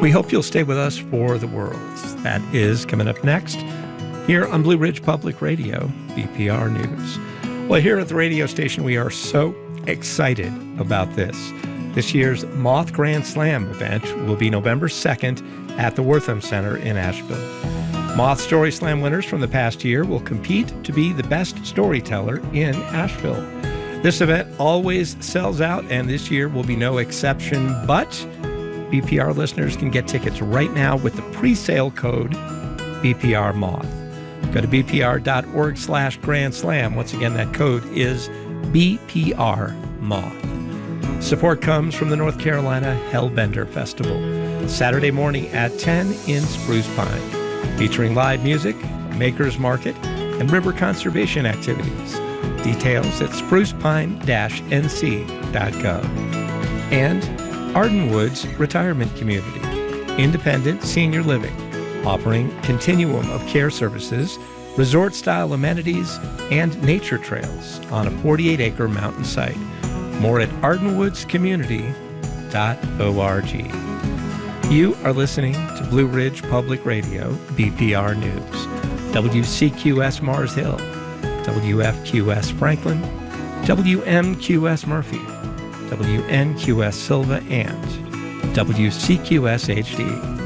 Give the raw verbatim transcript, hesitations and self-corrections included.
We hope you'll stay with us for the Worlds. That is coming up next here on Blue Ridge Public Radio, B P R News. Well, here at the radio station, we are so excited about this. This year's Moth Grand Slam event will be November second at the Wortham Center in Asheville. Moth Story Slam winners from the past year will compete to be the best storyteller in Asheville. This event always sells out, and this year will be no exception, but B P R listeners can get tickets right now with the pre-sale code B P R Moth. Go to bpr.org slash Grand Slam. Once again, that code is B P R Moth. Support comes from the North Carolina Hellbender Festival, Saturday morning at ten in Spruce Pine, featuring live music, makers market, and river conservation activities. Details at spruce pine dash n c dot gov. And Ardenwood's Retirement Community, independent senior living, offering continuum of care services, resort-style amenities, and nature trails on a forty-eight acre mountain site. More at ardenwoods community dot org. You are listening to Blue Ridge Public Radio, B P R News, W C Q S Mars Hill, W F Q S Franklin, W M Q S Murphy, W N Q S Silva, and W C Q S H D.